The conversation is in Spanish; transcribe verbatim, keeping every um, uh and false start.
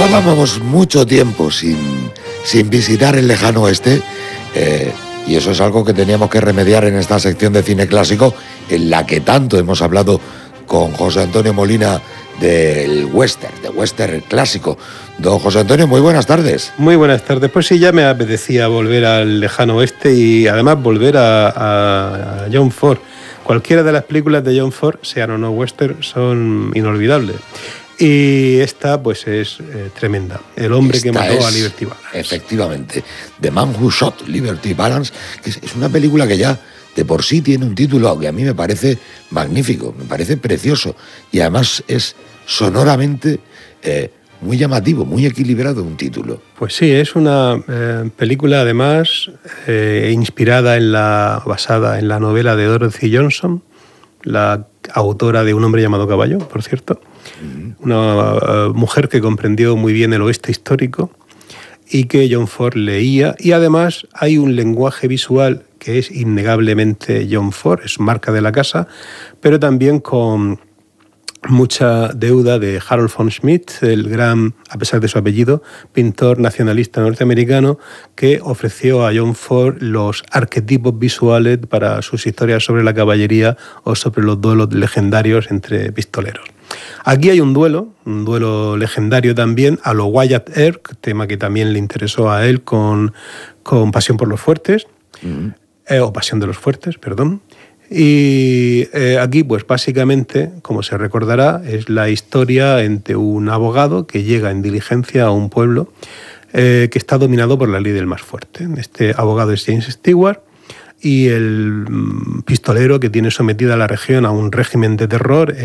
Llevábamos mucho tiempo sin, sin visitar el lejano oeste, eh, y eso es algo que teníamos que remediar en esta sección de cine clásico, en la que tanto hemos hablado con José Antonio Molina del western, de western clásico. Don José Antonio, muy buenas tardes. Muy buenas tardes. Pues sí, ya me apetecía volver al lejano oeste y además volver a, a, a John Ford. Cualquiera de las películas de John Ford, sean o no western, son inolvidables. Y esta, pues, es eh, tremenda. El hombre esta que mató es, a Liberty Balance. Efectivamente. The Man Who Shot Liberty Balance, que es, es una película que ya de por sí tiene un título que a mí me parece magnífico, me parece precioso. Y además es sonoramente eh, muy llamativo, muy equilibrado un título. Pues sí, es una eh, película además eh, inspirada en la, basada en la novela de Dorothy Johnson, la autora de Un hombre llamado caballo, por cierto. Una uh, mujer que comprendió muy bien el oeste histórico y que John Ford leía, y además hay un lenguaje visual que es innegablemente John Ford, es marca de la casa, pero también con mucha deuda de Harold von Schmidt, el gran, a pesar de su apellido, pintor nacionalista norteamericano, que ofreció a John Ford los arquetipos visuales para sus historias sobre la caballería o sobre los duelos legendarios entre pistoleros. Aquí hay un duelo, un duelo legendario también, a lo Wyatt Earp, tema que también le interesó a él con, con Pasión por los Fuertes, mm. eh, o Pasión de los Fuertes, perdón. Y eh, aquí, pues básicamente, como se recordará, es la historia entre un abogado que llega en diligencia a un pueblo eh, que está dominado por la ley del más fuerte. Este abogado es James Stewart, y el pistolero que tiene sometida a la región a un régimen de terror